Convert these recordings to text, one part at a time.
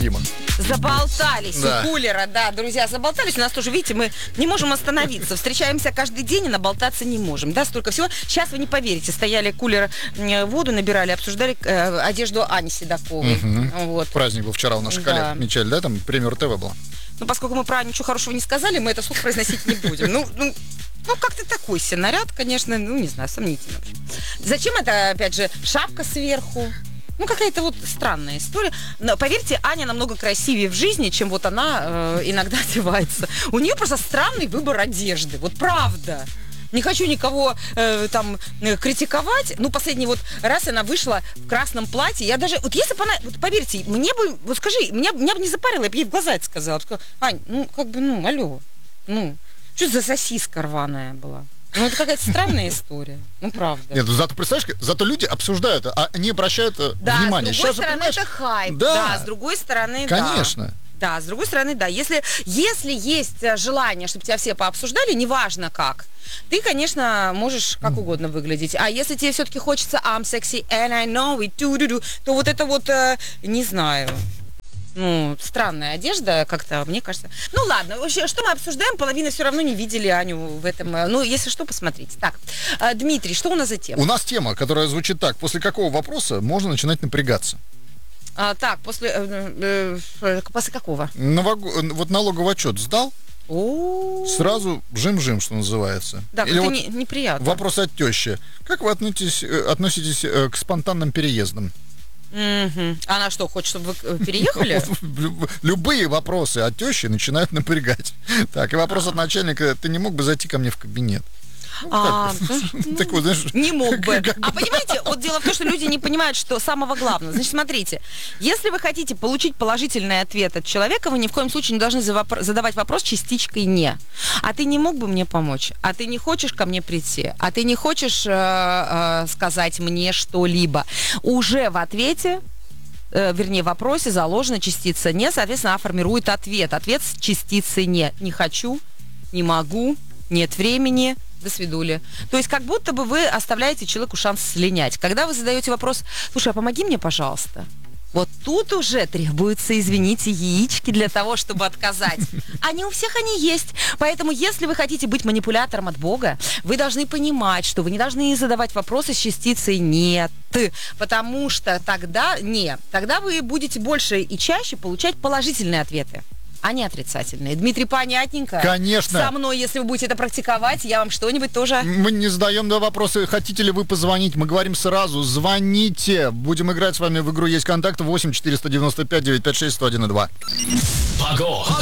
любимых. Заболтались у кулера, да, друзья, заболтались. У нас тоже, видите, мы не можем остановиться. Встречаемся каждый день и наболтаться не можем. Да, столько всего. Сейчас вы не поверите, стояли кулер, воду набирали, обсуждали одежду Ани Седоковой. Вот. Праздник был вчера у наших коллег отмечали, да, там премьер ТВ была. Ну, поскольку мы про Аню ничего хорошего не сказали, мы это слух произносить не будем. Ну, как-то такой себе наряд, конечно, ну, не знаю, сомнительно. Зачем это, опять же, шапка сверху? Ну, какая-то вот странная история. Но, поверьте, Аня намного красивее в жизни, чем вот она иногда одевается. У нее просто странный выбор одежды. Вот правда. Не хочу никого там критиковать. Ну, последний вот раз она вышла в красном платье. Я даже, вот если бы она, вот поверьте, мне бы, вот скажи, меня бы не запарило, я бы ей в глаза это сказала. Ань, ну, как бы, ну, алло, ну, что за сосиска рваная была? Ну, это какая-то странная история. Ну, правда. Нет, зато, представляешь, зато люди обсуждают, а не обращают внимания. Да, с другой стороны, это хайп. Да, с другой стороны, конечно. Да, с другой стороны, да. Если есть желание, чтобы тебя все пообсуждали, неважно как, ты, конечно, можешь как угодно выглядеть. А если тебе все-таки хочется I'm sexy and I know it, то вот это вот, не знаю... Ну, странная одежда как-то, мне кажется. Ну, ладно, вообще, что мы обсуждаем? Половина все равно не видели Аню в этом. Ну, если что, посмотрите. Так, Дмитрий, что у нас за тема? У нас тема, которая звучит так. После какого вопроса можно начинать напрягаться? Так, после какого? Вот налоговый отчет сдал, сразу жим-жим, что называется. Да, или это вот неприятно. Вопрос от тещи. Как вы относитесь к спонтанным переездам? Она что, хочет, чтобы вы переехали? Любые вопросы от тещи начинают напрягать. Так, и вопрос от начальника: ты не мог бы зайти ко мне в кабинет? Не мог бы. А понимаете, вот дело в том, что люди не понимают, что самого главного. Значит, смотрите, если вы хотите получить положительный ответ от человека, вы ни в коем случае не должны задавать вопрос частичкой «не». А ты не мог бы мне помочь? А ты не хочешь ко мне прийти? А ты не хочешь сказать мне что-либо? Уже в ответе, вернее, в вопросе заложена частица «не», соответственно, она формирует ответ. Ответ с частицей «не». Не хочу, не могу, нет времени, до свидули. То есть как будто бы вы оставляете человеку шанс слинять. Когда вы задаете вопрос: слушай, а помоги мне, пожалуйста. Вот тут уже требуются, извините, яички для того, чтобы отказать. А не у всех они есть. Поэтому, если вы хотите быть манипулятором от Бога, вы должны понимать, что вы не должны задавать вопросы с частицей «нет». Потому что тогда вы будете больше и чаще получать положительные ответы, а не отрицательные. Дмитрий, понятненько? Конечно. Со мной, если вы будете это практиковать, я вам что-нибудь тоже... Мы не задаем вопросы, хотите ли вы позвонить. Мы говорим сразу: звоните. Будем играть с вами в игру «Есть контакт» 8 495 956 101 2.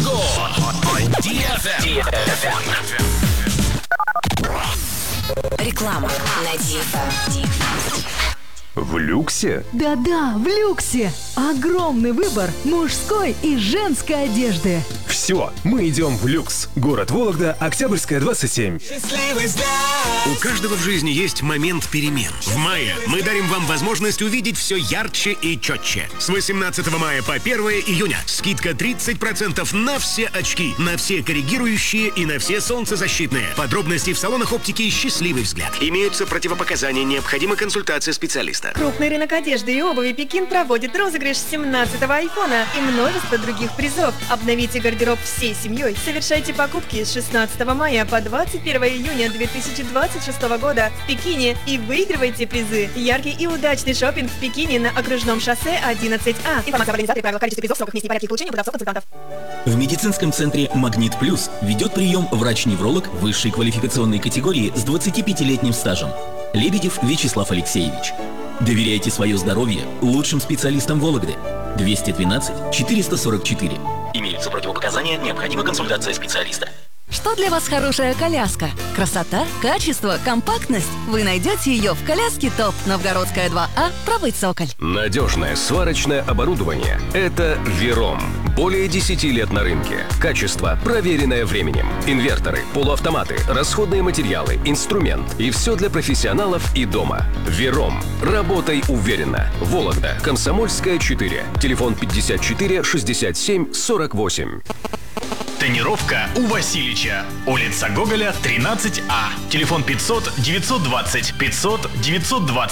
Реклама на DFM. В люксе? Да-да, в люксе. Огромный выбор мужской и женской одежды. Все, мы идем в люкс. Город Вологда, Октябрьская, 27. У каждого в жизни есть момент перемен. В мае мы дарим вам возможность увидеть все ярче и четче. С 18 мая по 1 июня скидка 30% на все очки, на все коррегирующие и на все солнцезащитные. Подробности в салонах оптики «Счастливый взгляд». Имеются противопоказания, необходима консультация специалиста. Крупный рынок одежды и обуви «Пекин» проводит розыгрыш 17-го айфона и множество других призов. Обновите гардероб всей семьей. Совершайте покупки с 16 мая по 21 июня 2026 года в Пекине и выигрывайте призы. Яркий и удачный шопинг в Пекине на окружном шоссе 11А. Информация об организаторе, правила, количестве призов, сроках, месте и порядке их получения у продавцов-консультантов. В медицинском центре «Магнит Плюс» ведет прием врач-невролог высшей квалификационной категории с 25-летним стажем. Лебедев Вячеслав Алексеевич. Доверяйте свое здоровье лучшим специалистам Вологды. 212-444. Имеются противопоказания, необходима консультация специалиста. Что для вас хорошая коляска? Красота, качество, компактность? Вы найдете ее в коляске ТОП. Новгородская 2А, правый цоколь. Надежное сварочное оборудование – это Вером. Более 10 лет на рынке. Качество, проверенное временем. Инверторы, полуавтоматы, расходные материалы, инструмент. И все для профессионалов и дома. Вером. Работай уверенно. Вологда, Комсомольская, 4. Телефон 54 67 48. Тонировка у Васильича. Улица Гоголя, 13А. Телефон 500 920 500 920.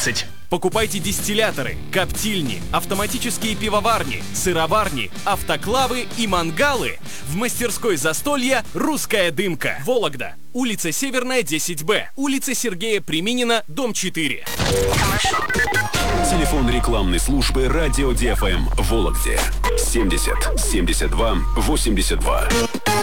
Покупайте дистилляторы, коптильни, автоматические пивоварни, сыроварни, автоклавы и мангалы в мастерской застолья «Русская дымка». Вологда. Улица Северная, 10Б. Улица Сергея Приминина, дом 4. Телефон рекламной службы «Радио ДФМ» в Вологде. 70 72 82.